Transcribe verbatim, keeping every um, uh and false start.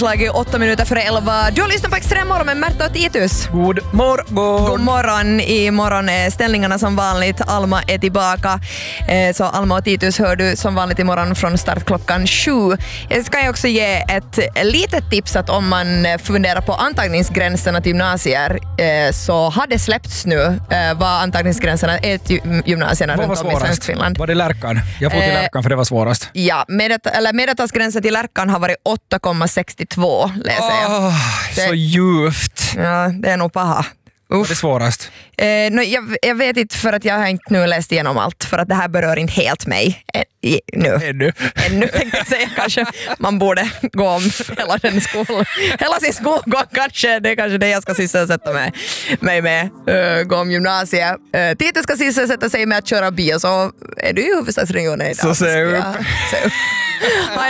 Slaget åtta minuter före elva. Du har lyssnat på Extrem morgon med Märta och Titus. God morgon. God morgon. I morgon är ställningarna som vanligt. Alma är tillbaka. Så Alma och Titus hör du som vanligt imorgon från start klockan sju. Jag ska också ge ett litet tips att om man funderar på antagningsgränserna till gymnasier så har det släppts nu vad antagningsgränserna är till gymnasierna runt om i svensk Finland. Var det Lärkan? Jag får till Lärkan för det var svårast. Ja, medet, eller medeltalsgränsen till Lärkan har varit åtta komma sextiotvå läser jag. Oh, det, så djupt. Ja, det är nog paha. Uff. Det är svårast. Eh, no, jag, jag vet inte för att jag har inte nu läst igenom allt för att det här berör inte helt mig eh, i, nu. Ännu. Ännu tänkte jag säga kanske man borde gå om hela, den skol, hela sin skolgång kanske. Det är kanske det jag ska sysselsätta mig, mig med. Uh, gå om gymnasiet. Uh, Titus ska sysselsätta sig med att köra bil så är du i huvudstadsregionen idag. Så se upp. Ja, se upp.